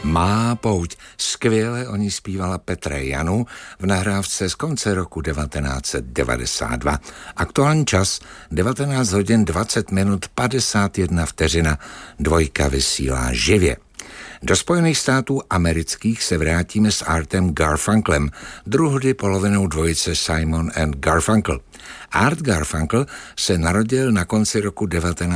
Má pouť. Skvěle o ní zpívala Petra Janu v nahrávce z konce roku 1992. Aktuální čas 19 hodin 20 minut 51 vteřina. Dvojka vysílá živě. Do Spojených států amerických se vrátíme s Artem Garfunklem, druhdy polovinou dvojice Simon and Garfunkel. Art Garfunkel se narodil na konci roku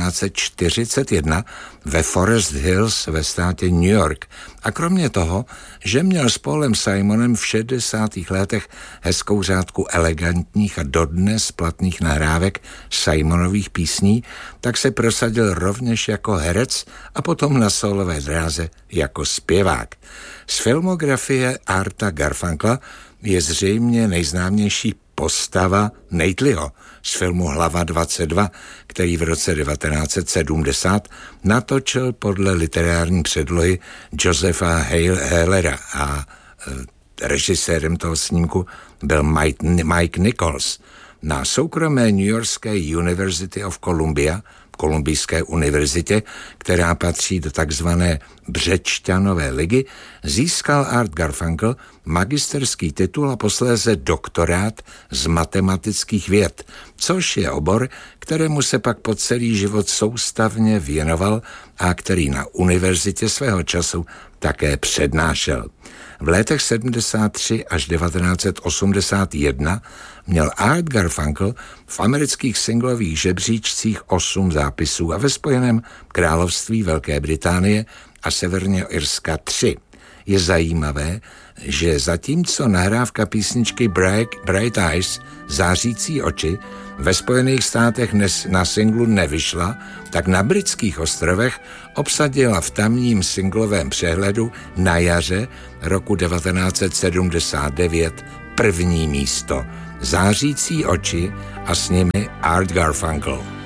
1941 ve Forest Hills ve státě New York a kromě toho, že měl s Paulem Simonem v 60. letech hezkou řádku elegantních a dodnes platných nahrávek Simonových písní, tak se prosadil rovněž jako herec a potom na solové dráze jako zpěvák. Z filmografie Arta Garfunkla je zřejmě nejznámější postava Natelyho z filmu Hlava 22, který v roce 1970 natočil podle literární předlohy Josepha Hellera a režisérem toho snímku byl Mike Nichols. Na soukromé newyorské University of Columbia, Kolumbijské univerzitě, která patří do takzvané Břečťanové ligy, získal Art Garfunkel magisterský titul a posléze doktorát z matematických věd, což je obor, kterému se pak po celý život soustavně věnoval a který na univerzitě svého času také přednášel. V letech 73 až 1981 měl Art Garfunkel v amerických singlových žebříčcích 8 zápisů a ve Spojeném království Velké Británie a Severního Irska 3. Je zajímavé, že zatímco nahrávka písničky Bright Eyes, Zářící oči, ve Spojených státech na singlu nevyšla, tak na britských ostrovech obsadila v tamním singlovém přehledu na jaře roku 1979 první místo. Zářící oči a s nimi Art Garfunkel.